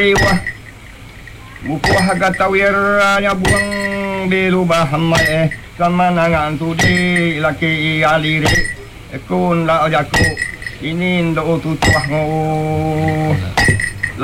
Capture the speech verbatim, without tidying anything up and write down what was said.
Wah, buku harga tawirnya buang dirubah hamai eh kemanangan tu di laki alire kun la jaku ini ndo tutuah ngo